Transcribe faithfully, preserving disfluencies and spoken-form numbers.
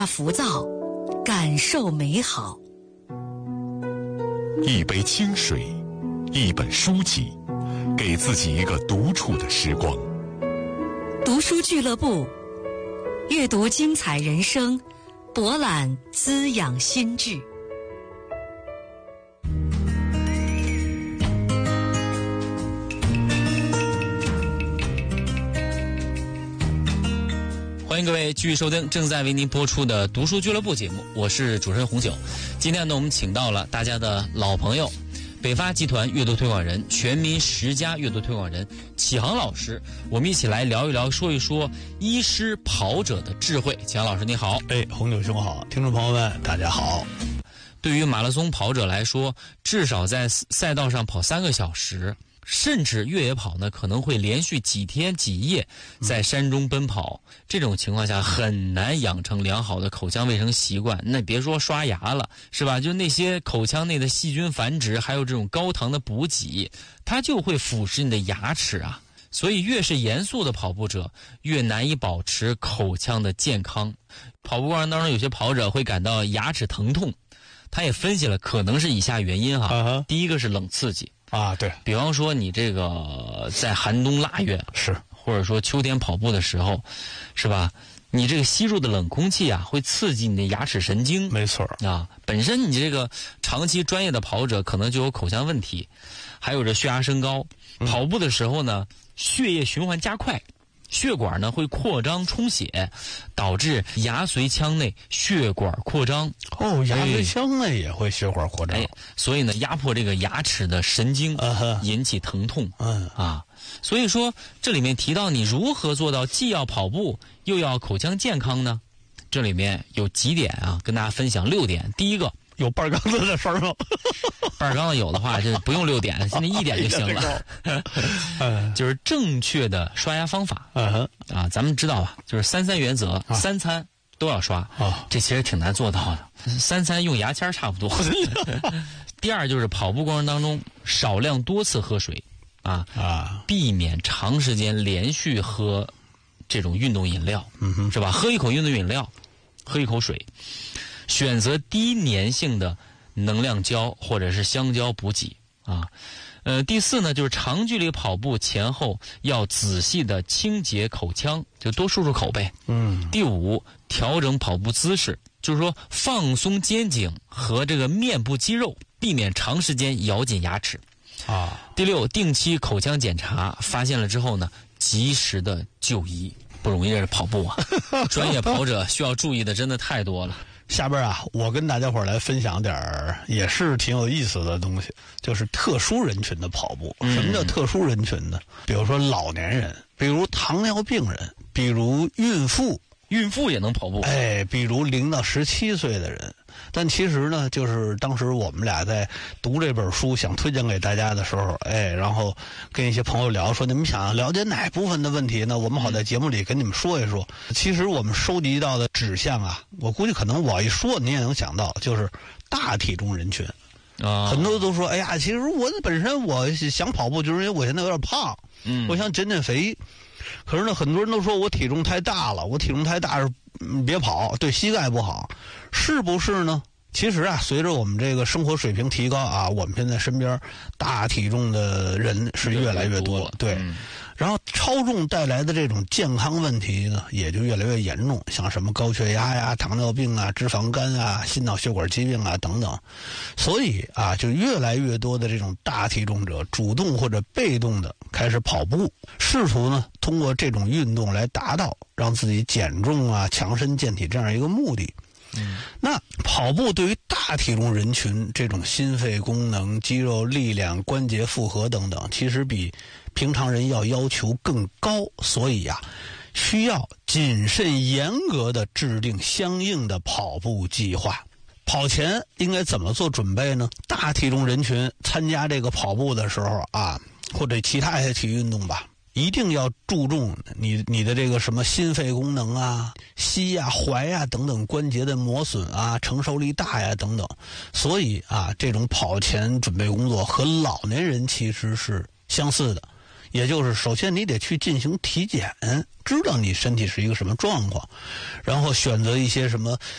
浮躁，感受美好。 一杯清水，一本书籍，给自己一个独处的时光。 读书俱乐部，阅读精彩人生，博览滋养心智。 欢迎各位继续收听正在为您播出的读书俱乐部节目，我是主持人红九。今天呢，我们请到了大家的老朋友，北发集团阅读推广人、全民十佳阅读推广人启航老师，我们一起来聊一聊，说一说医师跑者的智慧。启航老师你好。 哎，红九兄好，听众朋友们大家好。 对于马拉松跑者来说，至少在赛道上跑三个小时，甚至越野跑呢，可能会连续几天几夜在山中奔跑，嗯、这种情况下很难养成良好的口腔卫生习惯。那别说刷牙了，是吧？就那些口腔内的细菌繁殖，还有这种高糖的补给，它就会腐蚀你的牙齿啊。所以越是严肃的跑步者，越难以保持口腔的健康。跑步过程当中，有些跑者会感到牙齿疼痛，他也分析了，可能是以下原因哈。Uh-huh. 第一个是冷刺激。 啊，对， 比方说你这个在寒冬腊月是， 或者说秋天跑步的时候，是吧？你这个吸入的冷空气啊，会刺激你的牙齿神经。 没错啊，本身你这个长期专业的跑者可能就有口腔问题，还有着血压升高。嗯、跑步的时候呢，血液循环加快。血管呢会扩张充血，导致牙髓腔内血管扩张。 哦，牙髓腔内也会血管扩张， 哎，所以呢压迫这个牙齿的神经，啊、引起疼痛。 嗯啊，所以说这里面提到你如何做到既要跑步又要口腔健康呢？这里面有几点啊，跟大家分享六点。第一个。 有半缸子的事儿吗？ 半缸子有的话，就不用六点，现在一点就行了。就是正确的刷牙方法。 嗯、 啊，咱们知道吧？就是三三原则，啊、三餐都要刷。 啊， 这其实挺难做到的。三餐用牙签差不多。第二就是跑步过程当中少量多次喝水啊啊， 避免长时间连续喝这种运动饮料， 嗯哼， 是吧？喝一口运动饮料，喝一口水。选择低粘性的能量胶或者是香蕉补给啊，呃，第四呢就是长距离跑步前后要仔细的清洁口腔，就多漱漱口呗。 嗯。 第五，调整跑步姿势，就是说放松肩颈和这个面部肌肉，避免长时间咬紧牙齿。 啊。 第六，定期口腔检查，发现了之后呢，及时的就医。不容易，这是跑步啊，专业跑者需要注意的真的太多了。 下边啊，我跟大家伙儿来分享点儿也是挺有意思的东西，就是特殊人群的跑步。 嗯、 什么叫特殊人群呢？比如说老年人，比如糖尿病人，比如孕妇， 孕妇也能跑步。 哎，比如零到十七岁的人。但其实呢，就是当时我们俩在读这本书，想推荐给大家的时候，哎，然后跟一些朋友聊说，你们想了解哪部分的问题呢？我们好在节目里跟你们说一说。其实我们收集到的指向啊，我估计可能我一说你也能想到，就是大体重人群。 啊， 很多都说，哎呀，其实我本身我想跑步，就是因为我现在有点胖， 嗯， 我想减减肥。可是呢，很多人都说我体重太大了，我体重太大是、嗯、别跑，对膝盖不好，是不是呢？其实啊，随着我们这个生活水平提高啊，我们现在身边大体重的人是越来越多了，对。 嗯， 然后超重带来的这种健康问题呢，也就越来越严重，像什么高血压呀、糖尿病啊、脂肪肝啊、心脑血管疾病啊等等。所以啊，就越来越多的这种大体重者主动或者被动的开始跑步，试图呢通过这种运动来达到让自己减重啊、强身健体这样一个目的。 嗯， 那跑步对于大体重人群这种心肺功能、肌肉力量、关节负荷等等，其实比平常人要要求更高，所以呀、啊，需要谨慎严格的制定相应的跑步计划。跑前应该怎么做准备呢？大体重人群参加这个跑步的时候啊，或者其他一些体育运动吧，一定要注重你你的这个什么心肺功能啊、膝呀、踝呀等等关节的磨损啊、承受力大呀等等。所以啊，这种跑前准备工作和老年人其实是相似的。 也就是首先你得去进行体检，知道你身体是一个什么状况，然后选择一些什么